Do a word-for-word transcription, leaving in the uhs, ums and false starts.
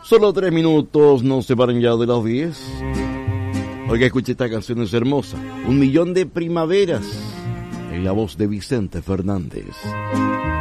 Solo tres minutos nos separan ya de las diez. Oiga, escuche, esta canción es hermosa. Un millón de primaveras. En la voz de Vicente Fernández.